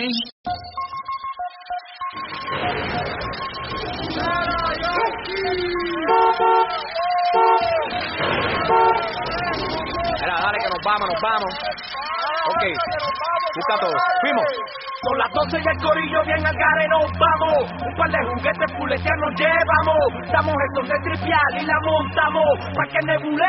Mira, dale que nos vamos. Ok, busca todo. Fuimos. Son las 12 y el corillo bien al gare nos vamos. Un par de juguetes puleteanos nos llevamos. Damos estos de tripial y la montamos. Pa' que nebule